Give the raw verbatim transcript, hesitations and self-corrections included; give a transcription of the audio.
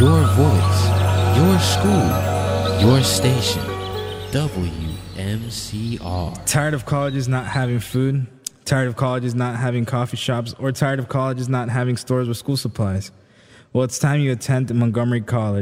Your voice, your school, your station. W M C R. Tired of colleges not having food? Tired of colleges not having coffee shops? Or tired of colleges not having stores with school supplies? Well, it's time you attend Montgomery College.